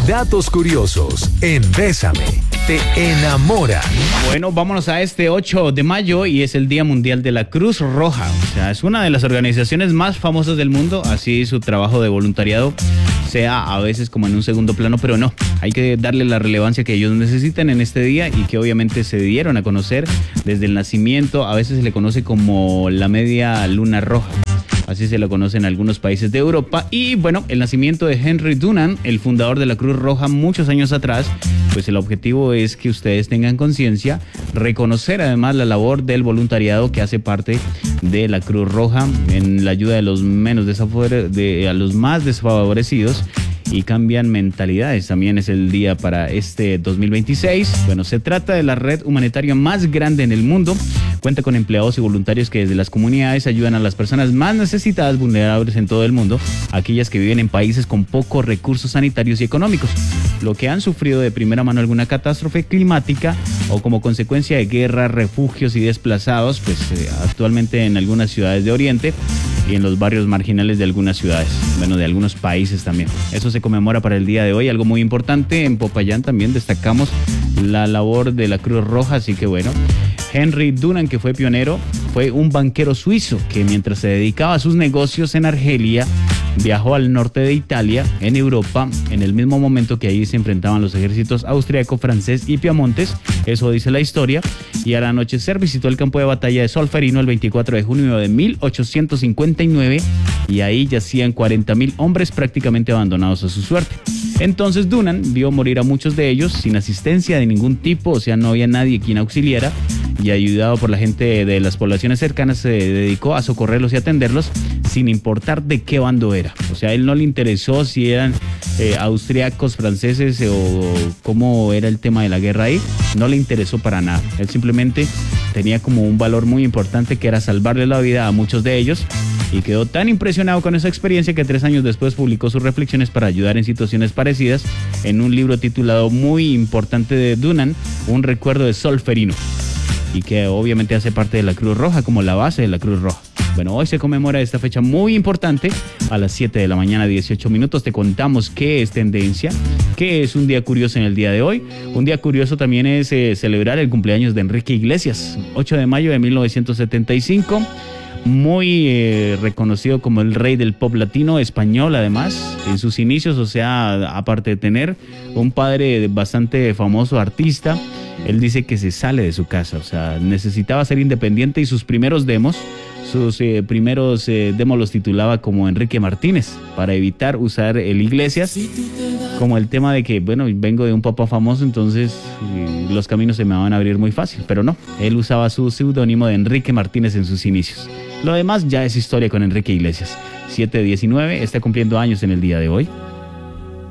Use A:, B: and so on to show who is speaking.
A: Datos curiosos en Bésame. Te enamoran.
B: Bueno, vámonos a este 8 de mayo y es el Día Mundial de la Cruz Roja. O sea, es una de las organizaciones más famosas del mundo, así su trabajo de voluntariado sea a veces como en un segundo plano, pero no, hay que darle la relevancia que ellos necesitan en este día y que obviamente se dieron a conocer desde el nacimiento. A veces se le conoce como la media luna roja. Así se lo conoce en algunos países de Europa. Y bueno, el nacimiento de Henry Dunant, el fundador de la Cruz Roja muchos años atrás, pues el objetivo es que ustedes tengan conciencia, reconocer además la labor del voluntariado que hace parte de la Cruz Roja en la ayuda de los a los más desfavorecidos, y cambian mentalidades. También es el día para este 2026. Bueno, se trata de la red humanitaria más grande en el mundo. Cuenta con empleados y voluntarios que desde las comunidades ayudan a las personas más necesitadas, vulnerables en todo el mundo, aquellas que viven en países con pocos recursos sanitarios y económicos, lo que han sufrido de primera mano alguna catástrofe climática o como consecuencia de guerras, refugios y desplazados, pues actualmente en algunas ciudades de Oriente y en los barrios marginales de algunas ciudades, bueno, de algunos países también. Eso se conmemora para el día de hoy, algo muy importante. En Popayán también destacamos la labor de la Cruz Roja, así que bueno. Henry Dunant, que fue pionero, fue un banquero suizo que mientras se dedicaba a sus negocios en Argelia, viajó al norte de Italia, en Europa, en el mismo momento que ahí se enfrentaban los ejércitos austriaco, francés y piamontes, eso dice la historia, y al anochecer visitó el campo de batalla de Solferino el 24 de junio de 1859, y ahí yacían 40.000 hombres prácticamente abandonados a su suerte. Entonces Dunant vio morir a muchos de ellos sin asistencia de ningún tipo, o sea, no había nadie quien auxiliara, y ayudado por la gente de las poblaciones cercanas se dedicó a socorrerlos y atenderlos sin importar de qué bando era. O sea, a él no le interesó si eran austriacos, franceses o cómo era el tema de la guerra ahí, no le interesó para nada. Él simplemente tenía como un valor muy importante que era salvarle la vida a muchos de ellos, y quedó tan impresionado con esa experiencia que 3 años después publicó sus reflexiones para ayudar en situaciones parecidas en un libro titulado muy importante de Dunant, Un recuerdo de Solferino, y que obviamente hace parte de la Cruz Roja como la base de la Cruz Roja. Bueno, hoy se conmemora esta fecha muy importante. A las 7 de la mañana, 18 minutos, te contamos qué es tendencia, qué es un día curioso en el día de hoy. Un día curioso también es celebrar el cumpleaños de Enrique Iglesias, 8 de mayo de 1975. Muy reconocido como el rey del pop latino español, además, en sus inicios, o sea, aparte de tener un padre bastante famoso, artista, él dice que se sale de su casa, o sea, necesitaba ser independiente, y sus primeros demos los titulaba como Enrique Martínez, para evitar usar el Iglesias, como el tema de que, bueno, vengo de un papá famoso, entonces los caminos se me van a abrir muy fácil, pero no, él usaba su seudónimo de Enrique Martínez en sus inicios. Lo demás ya es historia con Enrique Iglesias. 7:19, está cumpliendo años en el día de hoy.